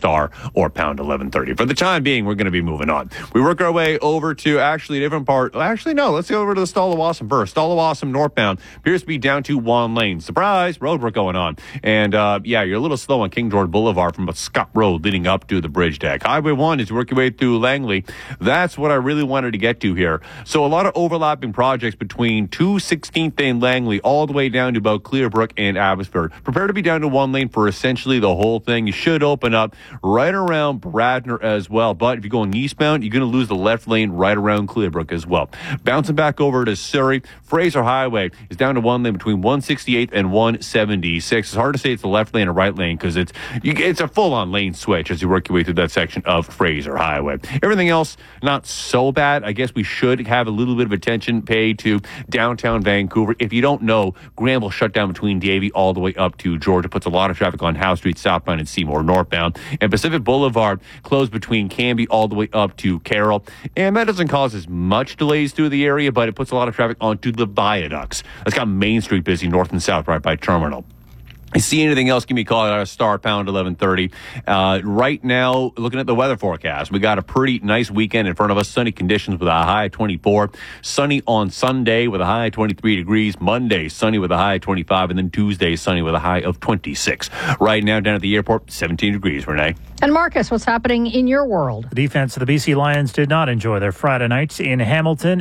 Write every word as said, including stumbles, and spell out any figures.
star or pound eleven thirty. For the time being, we're going to be moving on. We work our way over to actually a different part. Actually, no, let's go over to the Stallawasam first. Stallawasam northbound appears to be down to one lane. Surprise, road work going on. And uh, yeah, you're a little slow on King George Boulevard from Scott Road leading up to the bridge deck. Highway one is working your way through Langley. That's what I really wanted to get to here. So a lot of overlapping projects between two sixteenth and Langley all the way down to about Clearbrook and Abbotsford. Prepare to be down to one lane for essentially the whole thing. You should open up right around Bradner as well. But if you're going eastbound, you're going to lose the left lane right around Clearbrook as well. Bouncing back over to Surrey, Fraser Highway is down to one lane between one sixty-eighth and one seventy-six. It's hard to say it's the left lane or right lane because it's you, it's a full-on lane switch as you work your way through that section of Fraser Highway. Everything else, not so bad. I guess we should have a little bit of attention paid to downtown Vancouver. If you don't know, Granville shut down between Davie all the way up to Georgia. Puts a lot of traffic on Howe Street southbound and Seymour northbound. And Pacific Boulevard closed between Cambie all the way up to Carroll. And that doesn't cause as much delays through the area, but it puts a lot of traffic onto the viaducts. That's got Main Street busy north and south right by Terminal. If you see anything else, give me a call at a star pound eleven thirty. Uh, right now, looking at the weather forecast, we got a pretty nice weekend in front of us. Sunny conditions with a high of twenty-four. Sunny on Sunday with a high of twenty-three degrees. Monday, sunny with a high of twenty-five. And then Tuesday, sunny with a high of twenty-six. Right now, down at the airport, seventeen degrees, Renee. And Marcus, what's happening in your world? The defense of the B C Lions did not enjoy their Friday nights in Hamilton.